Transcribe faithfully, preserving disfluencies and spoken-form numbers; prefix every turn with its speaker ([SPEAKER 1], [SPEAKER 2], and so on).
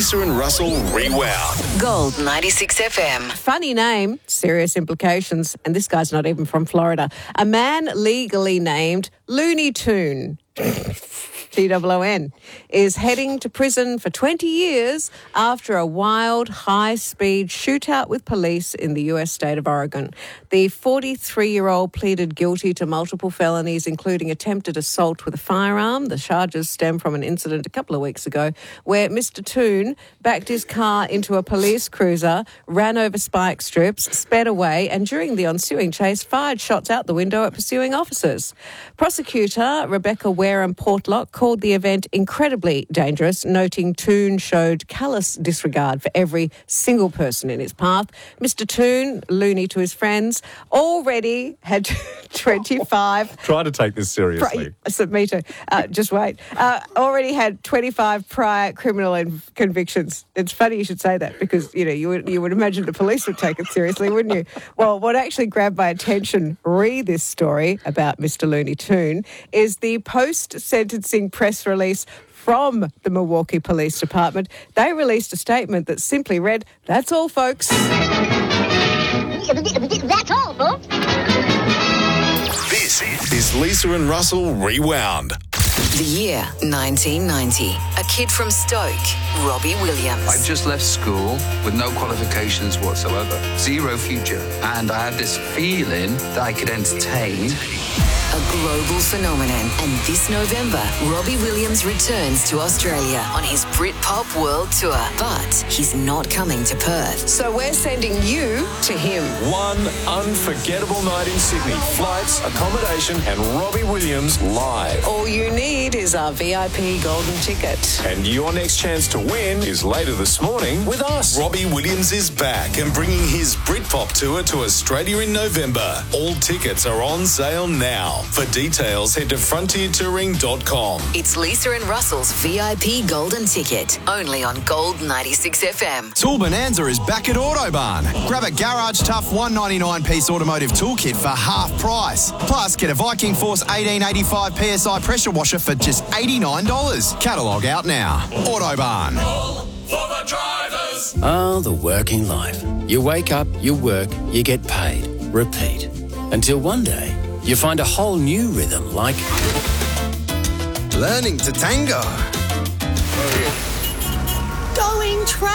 [SPEAKER 1] Lisa and Russell Rewound.
[SPEAKER 2] Gold ninety-six F M.
[SPEAKER 3] Funny name, serious implications, and this guy's not even from Florida. A man legally named Looney Toon, T O O N, is heading to prison for twenty years after a wild, high-speed shootout with police in the U S state of Oregon. The forty-three-year-old pleaded guilty to multiple felonies, including attempted assault with a firearm. The charges stem from an incident a couple of weeks ago where Mister Toon backed his car into a police cruiser, ran over spike strips, sped away, and during the ensuing chase, fired shots out the window at pursuing officers. Prosecutor Rebecca Wareham Portlock called the event incredibly dangerous, noting Toon showed callous disregard for every single person in his path. Mister Toon, loony to his friends, already had twenty-five...
[SPEAKER 4] Try to take this seriously.
[SPEAKER 3] Pri- me too. Uh, just wait. Uh, already had twenty-five prior criminal in- convictions. It's funny you should say that because, you know, you would, you would imagine the police would take it seriously, wouldn't you? Well, what actually grabbed my attention, re this story about Mister Looney Toon, is the post-sentencing press release from the Milwaukee Police Department. They released a statement that simply read, "That's all, folks."
[SPEAKER 5] That's all, folks.
[SPEAKER 1] This is Lisa and Russell Rewound.
[SPEAKER 2] The year nineteen ninety. A kid from Stoke, Robbie Williams.
[SPEAKER 6] I just left school with no qualifications whatsoever, zero future, and I had this feeling that I could entertain.
[SPEAKER 2] A global phenomenon. And this November, Robbie Williams returns to Australia on his Britpop World Tour. But he's not coming to Perth. So we're sending you to him.
[SPEAKER 1] One unforgettable night in Sydney. Flights, accommodation, and Robbie Williams live.
[SPEAKER 2] All you need is our V I P golden ticket.
[SPEAKER 1] And your next chance to win is later this morning with us. Robbie Williams is back and bringing his Britpop tour to Australia in November. All tickets are on sale now. For details, head to frontier touring dot com.
[SPEAKER 2] It's Lisa and Russell's V I P golden ticket. Only on Gold ninety-six F M.
[SPEAKER 7] Tool Bonanza is back at Autobarn. Grab a Garage Tough one ninety-nine piece automotive toolkit for half price. Plus, get a Viking Force eighteen eighty-five P S I pressure washer for just eighty-nine dollars. Catalogue out now. Autobarn.
[SPEAKER 1] For the drivers.
[SPEAKER 8] Ah, the working life. You wake up, you work, you get paid. Repeat. Until one day, you find a whole new rhythm like
[SPEAKER 7] Learning to tango.
[SPEAKER 3] Going tra-